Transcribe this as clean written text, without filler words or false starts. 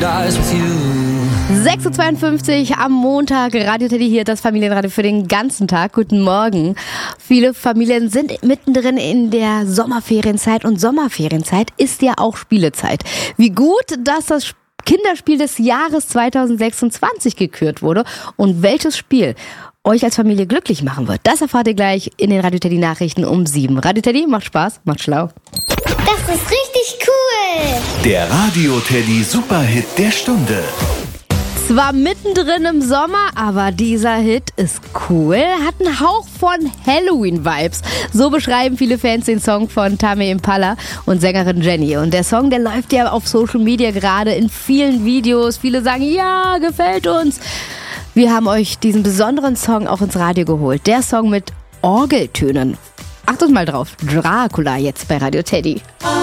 dies with you. 6.52 Uhr am Montag, Radio Teddy hier, das Familienradio für den ganzen Tag. Guten Morgen. Viele Familien sind mittendrin in der Sommerferienzeit und Sommerferienzeit ist ja auch Spielezeit. Wie gut, dass das Kinderspiel des Jahres 2026 gekürt wurde und welches Spiel euch als Familie glücklich machen wird, das erfahrt ihr gleich in den Radio Teddy Nachrichten um 7. Radio Teddy, macht Spaß, macht schlau. Das ist richtig cool. Der Radio Teddy Superhit der Stunde. Zwar mittendrin im Sommer, aber dieser Hit ist cool, hat einen Hauch von Halloween-Vibes. So beschreiben viele Fans den Song von Tame Impala und Sängerin Jenny. Und der Song, der läuft ja auf Social Media gerade in vielen Videos. Viele sagen, ja, gefällt uns. Wir haben euch diesen besonderen Song auch ins Radio geholt. Der Song mit Orgeltönen. Achtet mal drauf, Dracula jetzt bei Radio Teddy.